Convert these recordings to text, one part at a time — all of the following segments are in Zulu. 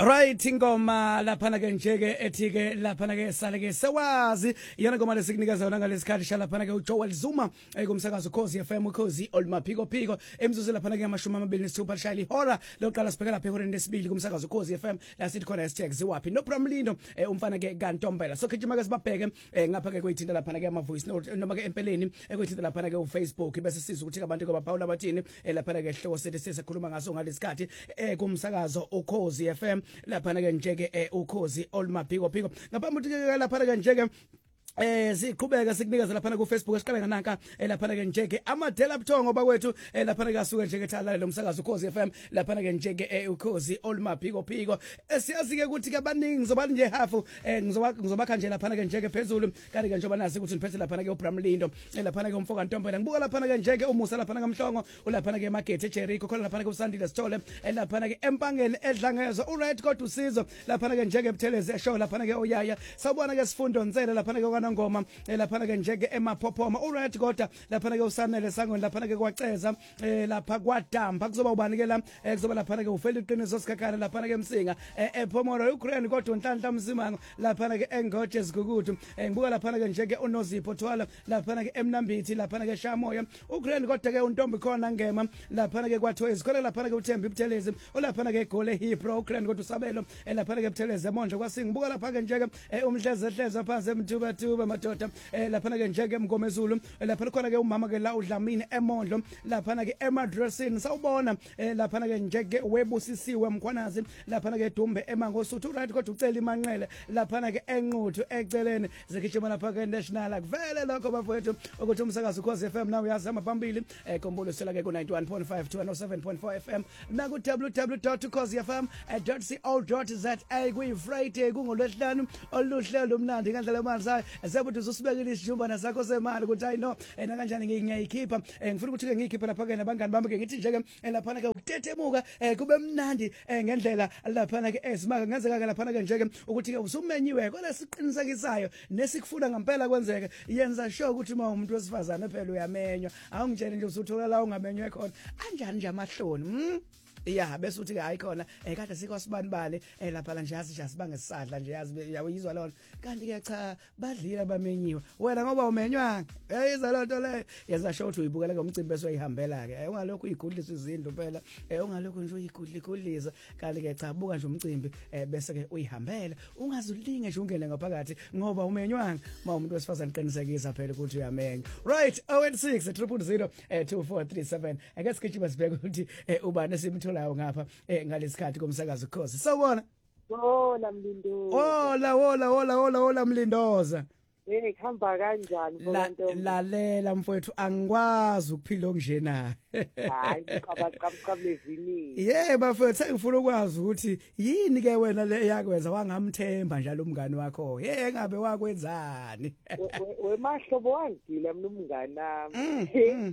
Right ingoma laphana ke njeke ethi ke laphana ke sale ke sewazi iyona ngoma lesikunikeza yona ngalesikhathi shalaphana ke uJoel Zuma kumsakazo Khosi FM Khosi olmaphiko phiko emzuzu laphana ke amashumi amabili nesithupha lishayile ihora lokuqala sibheka lapha ehoreni lesibili kumsakazo Khosi FM la sithi khona hashtag ziwaphi no Pramlindo umfana ke kaNtombela so khijima ke sibabheke ngapha ke kwithinta laphana ke ama voice note noma ke empeleni kwithinta laphana ke uFacebook bese siza ukuthi abantu ke baphawula bathini laphana ke hloko sethi sisekhuluma ngaso ngalesikhathi kumsakazo uKhosi FM laphana ke njeke ukhozi olmaphiko phiko ngaphambi ukuthi laphana ke njeke siqhubeka sikunikeza laphana ku Facebook esiqale nganaka laphana ke njeke amadela buthongo bakwethu laphana ke asuke njeke ethala lo msakazo ukhozi FM laphana ke njeke ukhozi olmaphiko phiko siyazi ke ukuthi ke abaningi ngizoba nje half ngizobakha nje laphana ke njeke phezulu kanti ke njengoba nazi ukuthi niphethe laphana ke uBramlindo laphana ke umfoka Ntombela ngibuka laphana ke njeke umusa laphana kaMhlongo ulaphana ke eMarket eJericho khona laphana ke uSandile Sithole laphana ke empangeni edlangezo uright kodwa usizo laphana ke njeke ebuthelezi eshow laphana ke oyaya sawubona ke sifundo nsele laphana ke ngoma laphana ke njeke emaphophoma alright kodwa laphana ke usanele sangweni laphana ke kwaceza lapha kwadamba kuzoba ubani ke la kuzoba laphana ke ufela iqiniso sikhakhana laphana ke Msinga ePhomoro Ukraine kodwa unhlanhla Mzimango laphana ke engoje sigugudu ngibuka laphana ke njeke unozipho thwala laphana ke eMnambithi laphana ke Shamoya Ukraine kodwa ke untombi khona ngema laphana ke kwaThoyisi khona laphana ke uThembi Buthelezi olaphana ke egole Hebrew Ukraine kodwa usabelo laphana ke Buthelezi eMondlo kwasingibuka lapha ke njeke umhleze phansi emthuba madoda laphana ke njeke eMgomezulu laphana khona ke umama ke la uDlamini eMondlo laphana ke eMadressini sawubona laphana ke njeke webusisiwe Mkhwanazi laphana ke Dumbe eMangosuthu right kodwa ucela imanqele laphana ke enquthu eceleni zikishima lapha ke national akuvele lokho bafowethu ukuthi umsakazo ukhozi FM nawe uyazama phambili kombulo sela ke ku 91.5 to 107.4 FM na ku www.ukhozifm.co.za kuyi Friday kungolwesihlanu oluhlelo omnandi ngandlela imali sayo sebuthi uzosibekela isijumbana sakho semali ukuthi I know na kanjani ngiyayikhipha ngifuna ukuthi ke ngiyikhiphe lapha ke nabangani bami ke ngithi nje ke laphana ke ukutetemuka kube mnandi ngendlela laphana ke esimaka ngenzeka ke laphana ke nje ke ukuthi ke usumenyiwe kole siqinisekisayo nesikufuna ngempela kwenzeke yenza sure ukuthi uma umuntu wesifazane phela uyamenywa awungitshela nje usuthola la ungamenywe khona kanjani nje amahloni yeah bese uthi ke hayi khona kade sikho sibanibale lapha nje yazi sibange sisadla nje yazi uyizwa lona kanti ke cha badlila bamenyiwe wena ngoba umenywanga yiza lonto le yenza sure ukuthi uyibukela ngomcimbi bese uyihambela ke ungalokho uyigudlisa izindlu phela ungalokho nje uyigudlisa kanti ke cha buka nje umcimbi bese ke uyihambela ungazulinge nje ungene ngaphakathi ngoba umenywanga uma umuntu wesifazane qinisekisa phela ukuthi uyamenya right 086 000 2437 ake sigijima sibheke ukuthi ubani esimthola lawo ngapha ngalesikhathi komsakazo ukhozi sawubona hola Mlindo hola Mlindoza khamba kanjani bonke lalela mfowethu angikwazi ukuphila okunjena hayi qabaqabulezini bafowethu sengifuna ukwazi ukuthi yini ke wena le yakwenza wangamthemba njalo umngani wakho engabe wakwenzani wemahlobo wangila mina umngani nami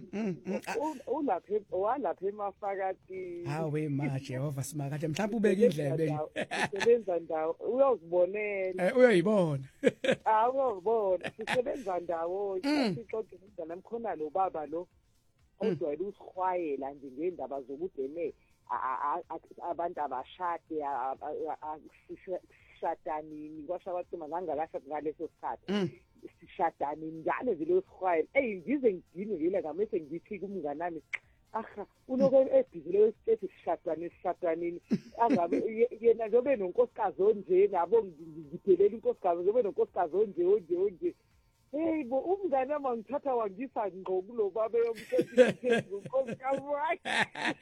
walapha emafakati hawe ma Jehova simakade mhlawumbe ubeka indlebe usebenza ndawo uyozibonela uyayibona uyozibona sisebenza ndawo sixoxa nami khona lo baba lo odwayela usihwayela nje ngendaba zokudene abantu abashade shadanini kwasha abacima ngangakashada ngaleso sikhathi sishadanini njalo nje lo sihwayela ngize ngidini ngile ngamese ngithi kumngani nami aha unoke ebhizile esithi sishadanini angabe yena njobe nonkosikazi onje nabo ngidedela inkosikazi njobe nonkosikazi onje hey bo umngane wami ngithatha wangisa ngqo kulo baba yomthetho unkosikazi wakhe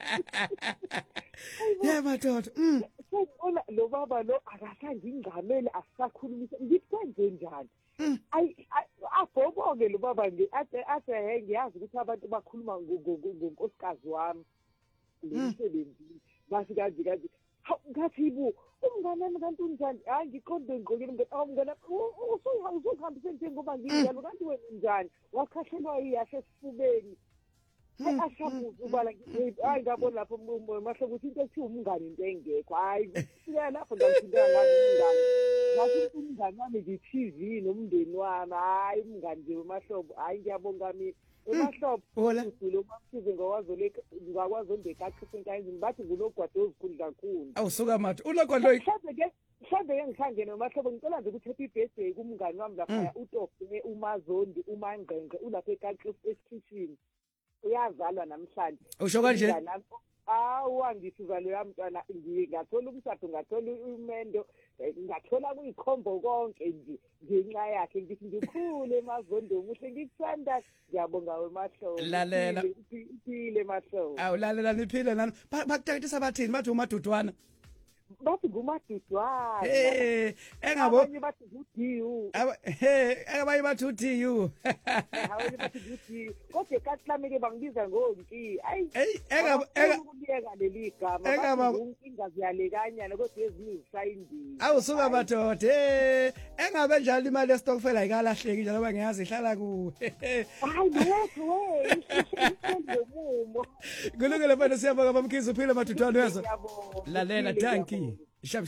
madoda sona lo baba lo akasangingqamele asisakhulumisa ngithi kwenze njani abhoboke lo baba ade ngiyazi ukuthi abantu bakhuluma ngonkosikazi wami emsebenzini basi kazi ngathi bo umngane wami kanti unjani hayi ngiqonde ngqokile umngane usuhambise njengoba nginjalo kanti wena njani wakhahlelwa yiyashe esifubeni ashabuza ubala hayi ngabona lapho mahlo ukuthi into ethiwa umngane into engekho hayi sika lapho ngithindana ngani ngathi umngane wami ngiTV nomndeni wami hayi umngane nje mahlobo hayi ngiyabonga mina emahlobo Hola. udule umamsize ngakwazi ondekaqhisa enkayizini bathi ngulogwado ozikhulu kakhulu Awusuka mathi unogwalo mhlawumbe-ke ngihlangene nomahlobo ngicela nje ukuthi happy birthday kumngani wami laphaya uTofe uMazondi uMangqengqe ulapha eKaXisi esikhishini uyazalwa namhlanje usho kanje awu angithi uzalo yamntwana ngingathola umshado ngathola umendo ngathola kuyikhombo konke nje ngenxa yakhe ngithi ngikhule Mazondi umuhle ngikuthanda ngiyabonga weMahlobo Lalela. iphile Mahlobo awulalela niphile nani bakuteketisa bathini bathi umadudwana bathi ngumadudwana engabo abanye bathi ngudiu abanye bathi uTU abanye bathi ngudiu kodwa kahlami-ke bangibiza ngonki ayi ukuyeka leli gama inkinga ziyalekanyana kodwa ezinye zisayindile awusuka madoda engabe njalo imali yestokfela ayikalahleki njalo bangiyazi ihlala kuwe hayi lethu we isendomumo kulungile mfana siyabonga bamkhizi uphile madudwana uyezwa lalela danki shap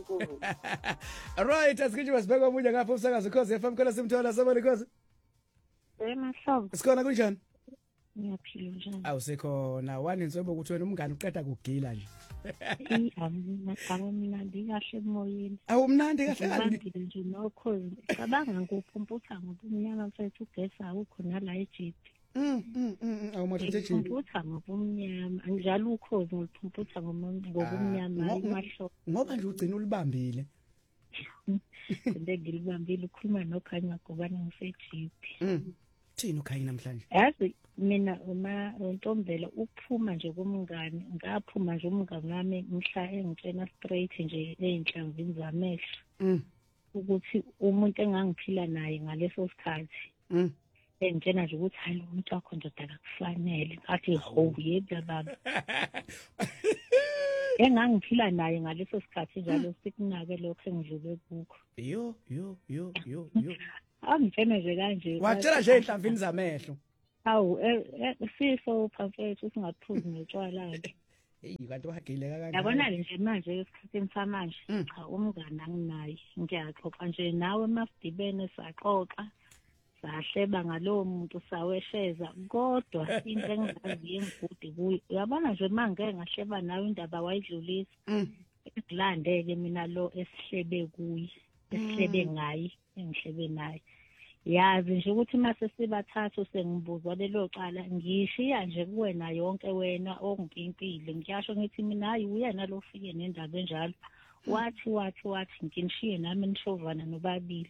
right asikho wasibeka omunye ngapha umsakazo Khosi FM khona simthola sabona Khosi Mahlobo sikhona kunjani ngiyaphila njani awusekhona waninsobo ukuthi wena umngane uqeda kugila nje awumnandi kahle emoyeni awumnandi kahle nje nokhozi cabanga nguphumputha ngobumnyama mfethu ugesa ukho nala eJiphi awumathathe eJiphi ngiphumputha ngobumnyama njalo ukhozi ngiphumputha ngobumnyama Mahlobo ngoba nje ugcina ulibambile ngilibambile ukhuluma nokhanya gobane ngiseJiphi thina ukhaya namhlanje yazi mina uNtombela ukuphuma nje kumngane ngaphuma nje umngane wami mhla engitshena straight nje einhlamvini zamehlo ukuthi umuntu engangiphila naye ngaleso sikhathi engitshena nje ukuthi hayi umuntu wakho ndoda akufanele ngathi ho yebo baba engangiphila naye ngaleso sikhathi njalo sikunake lokho engidlule kukho yo angitshena nje kanje watshela nje einhlamvini zamehlo awu sifo phamfethu singaphuzi notshwala-ke kanti wagile kangaka yabona-ke nje manje esikhathini samanje cha umngane anginaye ngiyaxoxa nje nawe eMasidibene saxoxa sahleba ngalowo muntu sawesheza kodwa into engingaziyo engigude kuyo uyabona nje mangeke ngahleba nawe indaba wayidlulisa ngilande-ke mina lo esihlebe kuye esihlebe ngaye engihlebe naye yazi nje ukuthi mase sibathathu sengibuzwa lelo cala ngishiya nje kuwena yonke wena ongimpimpile ngiyasho ngithi mina hayi uyena lo ufike nendaba enjalo wathi nginishiye nami nishovana nobabili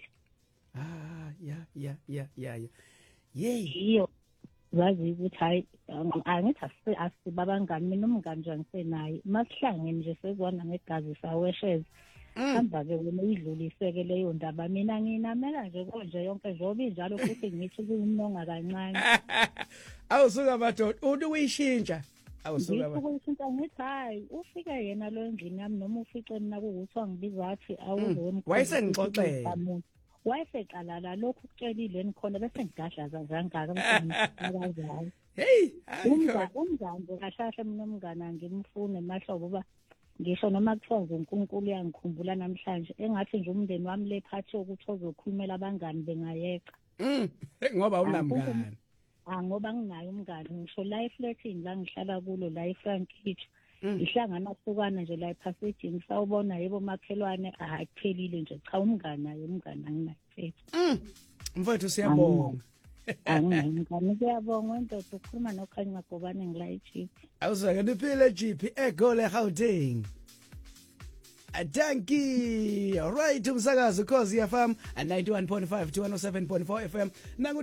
yiyo wazi ukuthi hayi angithi asibabangani mina umngane nje angisenaye masihlangene nje sezwana ngegazi sawesheza hamba-ke wena uyidluliseke leyo ndaba mina nginamela nje konje yonke njengoba injalo futhi ngithi kuyimnonga kancane awusuka madoda uthi uyishintsha awusuka ukuyishintsha ngithi hayi ufike yena lo endlini yami noma ufice mina kuwuthi wangibiza athi awuze wayesengixoxela wayeseqala la lokhu kutshelile nikhona bese ngigadlaza njangaka mfana hey umngane kahle mina umngane angimfune Mahlobo ba ngisho noma kuthiwa uNkulunkulu uyangikhumbula namhlanje engathi nje umndeni wami lephathi ukuthi ozokhulumela abangani bengayeqa ngoba unamngane ngoba nginayo umngane ngisho la eflatini la ngihlala kulo la eFrankfurt ihlangana hlukana nje la ePasadena sawubona yebo makhelwane akuphelile nje cha umngane naye umngane anginayo mfowethu siyabonga angingani kuyabonga indoda ukhuluma nokhanya gobane ngila eJiphi awuzake niphile eJiphi egole Gauteng Danki right umsakazo Khosi FM 91.5 to 107.4 FM nangu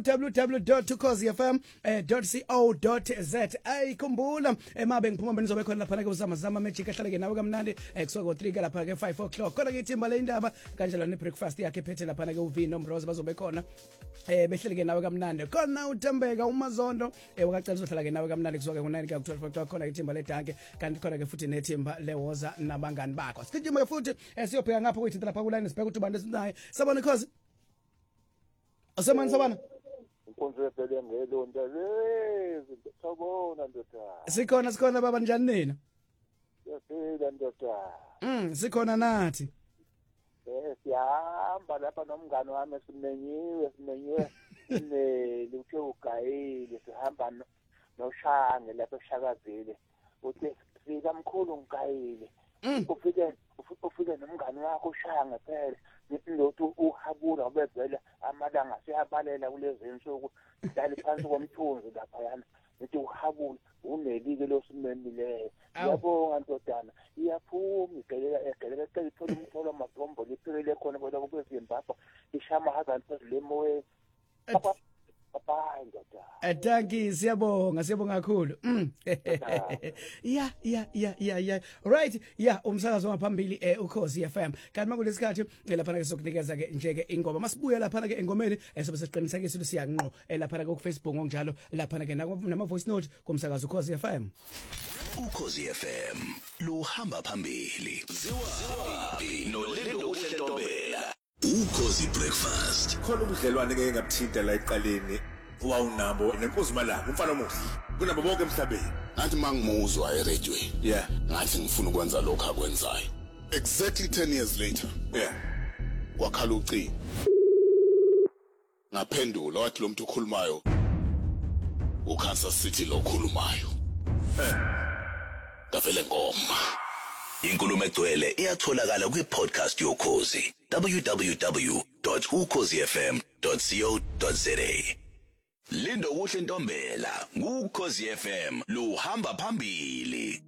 www.khosifm.co.za ayikhumbula emabe ngiphuma benizobe khona lapha ke uzama zama magic ehlale ke nawe kamnandi kusuka ngo3 ke lapha ke 5 o'clock khona ke ithimba le indaba kanjalo ne breakfast yakhe phethe lapha ke uvino Mroza bazobe khona behlele ke nawe kamnandi khona uTembeka uMazondo wakacela uzohlala ke nawe kamnandi kusuka ke ngo9 ke 12 o'clock khona ke ithimba le danke kanti khona ke futhi nethimba lewoza nabangani bakho sikhijima futhi siyobheka ngapha kwethu lapha ku line sibheka ukuthi ubani esinaye sabona Khosi asemani sabona Nkonzo phela ngelo ndalezi sabona ndoda sikhona baba njani nina yaphela ndoda sikhona nathi siyahamba lapha nomngane wami simenyiwe uthe ugayile sihamba noshange lapho eShakazile uthi fika mkhulu ngigayile ufike nomngane wakho ushange phela ngithi uhabula ubevela amalanga siyabalela kulezi insuku dali phansi komthunzi lapha yana ngithi uhabula unelike losimemileyo yabonga ndodana iyaphuma igelela ecela umtholo amabhombo liphele khona kodwa kube Zimbabwe ishama hazanto lemoya Danki siyabonga kakhulu. Yeah. Right. Yeah, umsakazo waphambili Ukhozi FM. Kanti makulesikhathi lapha ke sokunikeza ke nje ke ingoma. Masibuye lapha ke engomeni sobe siqinisekisa ukuthi siyanqo lapha ke ku Facebook ngokunjalo lapha ke nama voice note kumsakazo Ukhozi FM. Ukhozi FM luhamba phambili. Ziwa noLendo uSentobela. Ukhozi breakfast. Khona ubudlelwane ke ngabuthinta la eqaleni wawunabo nenkosi malanga umfana omuhle kunabo bonke emhlabeni. Ngathi mangimuzwa eRadioweni. Yeah. Ngathi ngifuna ukwenza lokho akwenzayo. Exactly 10 years later. Yeah. Wakhala ucingo. Ngaphendula wathi lo muntu okhulumayo uKansas City lo okhulumayo. Davele ngoma. Inkulumo egcwele iyatholakala kwi-podcast yokhozi www.ukhozifm.co.za. Lindo kuhle Ntombela ngukhozi FM luhamba phambili.